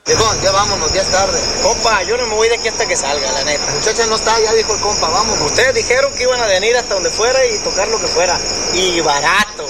Viejón, ya vámonos, ya es tarde. Compa, yo no me voy de aquí hasta que salga, la neta. La muchacha no está, ya dijo el compa, vámonos. Ustedes dijeron que iban a venir hasta donde fuera y tocar lo que fuera. Y barato.